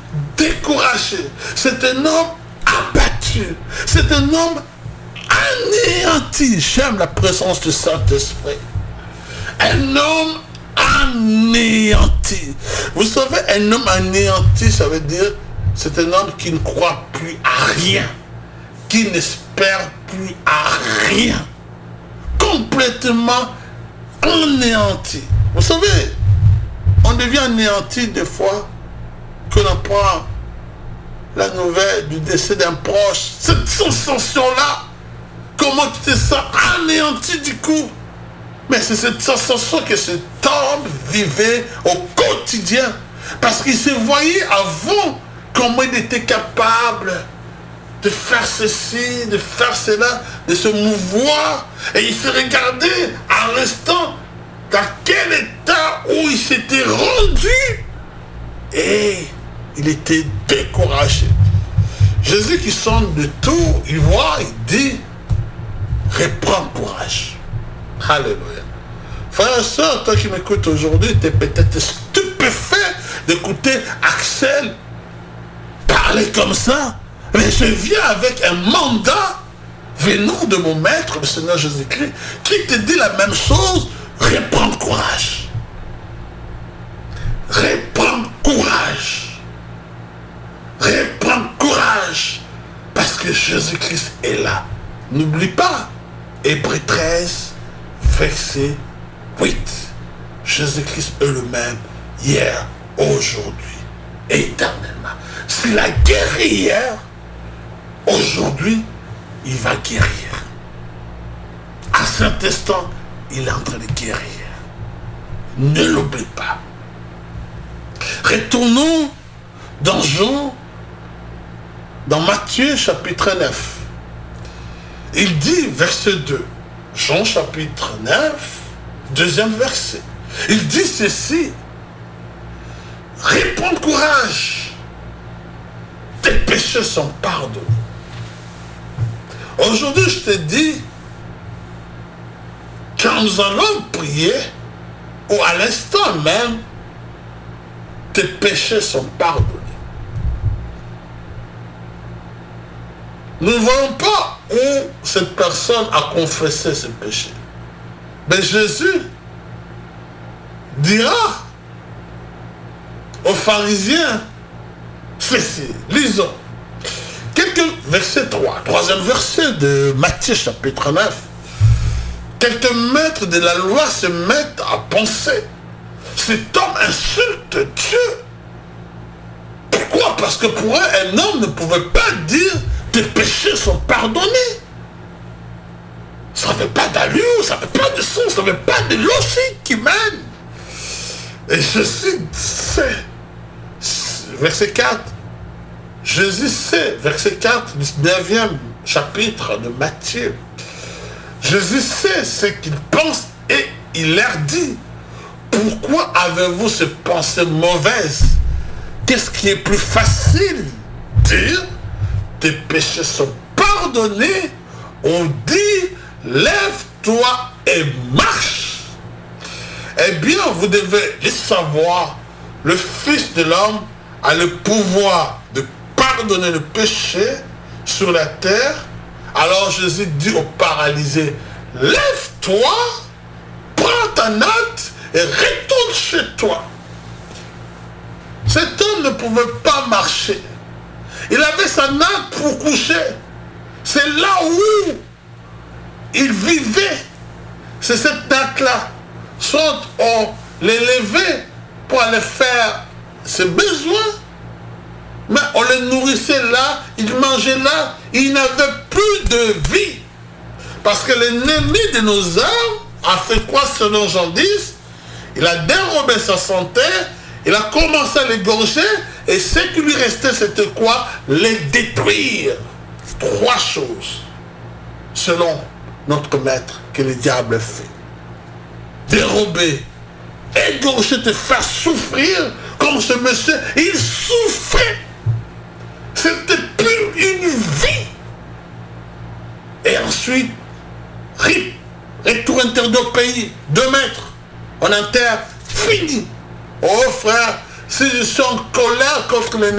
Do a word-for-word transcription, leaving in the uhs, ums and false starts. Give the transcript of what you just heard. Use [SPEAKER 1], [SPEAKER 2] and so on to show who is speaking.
[SPEAKER 1] découragé. C'est un homme abattu. C'est un homme anéanti. J'aime la présence du Saint-Esprit. Un homme anéanti. Vous savez, un homme anéanti, ça veut dire, c'est un homme qui ne croit plus à rien, qui n'espère plus à rien, complètement anéanti. Vous savez, on devient anéanti des fois que l'on prend la nouvelle du décès d'un proche. Cette sensation-là, comment tu te sens anéanti du coup? Mais c'est cette sensation que cet homme vivait au quotidien. Parce qu'il se voyait avant comment il était capable de faire ceci, de faire cela, de se mouvoir. Et il se regardait à l'instant dans quel état où il s'était rendu. Et il était découragé. Jésus qui sonne de tout, il voit, il dit, reprends courage. Alléluia. Frère et soeur, toi qui m'écoutes aujourd'hui, tu es peut-être stupéfait d'écouter Axel parler comme ça. Mais je viens avec un mandat venant de mon maître, le Seigneur Jésus-Christ, qui te dit la même chose. Reprends courage. Reprends courage. Reprends courage. Parce que Jésus-Christ est là. N'oublie pas. Hébreux treize, verset huit. Jésus-Christ est le même hier, aujourd'hui, éternellement. S'il a guéri hier, aujourd'hui, il va guérir. À cet instant, il est en train de guérir. Ne l'oublie pas. Retournons dans Jean, dans Matthieu chapitre neuf. Il dit, verset deux, Jean chapitre neuf, deuxième verset. Il dit ceci, réponds courage, tes péchés sont pardonnés. Aujourd'hui, je te dis, quand nous allons prier, ou à l'instant même, tes péchés sont pardonnés. Nous ne voyons pas où cette personne a confessé ses péchés. Mais Jésus dira aux pharisiens, ceci, lisons. Quelques verset trois, troisième verset de Matthieu chapitre neuf. Quelques maîtres de la loi se mettent à penser, cet homme insulte Dieu. Pourquoi? Parce que pour eux, un homme ne pouvait pas dire tes péchés sont pardonnés. Ça n'avait pas d'allure, ça n'avait pas de sens, ça n'avait pas de logique qui mène. Et Jésus sait, verset quatre, Jésus sait, verset quatre, dix-neuvième chapitre de Matthieu. Jésus sait ce qu'il pense et il leur dit, pourquoi avez-vous ces pensées mauvaises? Qu'est-ce qui est plus facile? Dire, tes péchés sont pardonnés. On dit, lève-toi et marche. Eh bien, vous devez le savoir, le Fils de l'homme a le pouvoir de pardonner le péché sur la terre. Alors Jésus dit au paralysé, lève-toi, prends ta natte et retourne chez toi. Cet homme ne pouvait pas marcher. Il avait sa natte pour coucher. C'est là où il vivait. C'est cette natte-là. Soit on l'élevait pour aller faire ses besoins, mais on le nourrissait là, il mangeait là, il n'avait plus de vie. Parce que l'ennemi de nos âmes a fait quoi selon Jean dix? Il a dérobé sa santé, il a commencé à l'égorger, et ce qui lui restait, c'était quoi? Les détruire. Trois choses, selon notre maître, que le diable fait. Dérober, égorger, te faire souffrir, comme ce monsieur, il souffrait. C'était plus une vie. Et ensuite, rip, retour interdit au pays, deux mètres, on enterre, fini. Oh frère, si je suis en colère contre l'ennemi,